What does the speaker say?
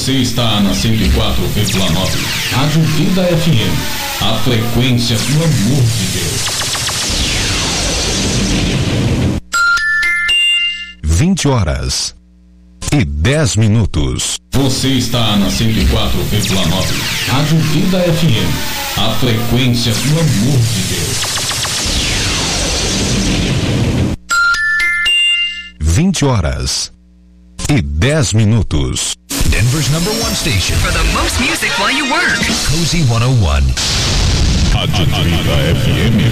Você está na 104,9. Rádio Vida FM. A frequência do amor de Deus. 20h10. Você está na 104,9. Rádio Vida FM. A frequência do amor de Deus. 20h10. Denver's #1 station. For the most music while you work. Cozy 101. Rádio Vida FM.